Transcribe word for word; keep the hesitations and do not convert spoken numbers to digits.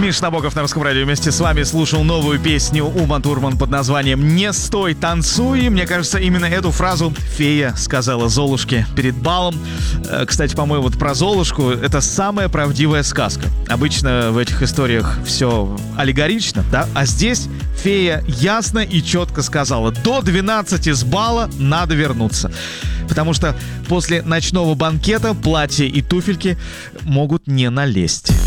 Миша Набоков на Русском радио вместе с вами слушал новую песню Ума Турман под названием «Не стой, танцуй». Мне кажется, именно эту фразу фея сказала Золушке перед балом. Кстати, по-моему, вот про Золушку — это самая правдивая сказка. Обычно в этих историях все аллегорично, да? А здесь фея ясно и четко сказала: до двенадцати с бала надо вернуться. Потому что после ночного банкета платье и туфельки могут не налезть.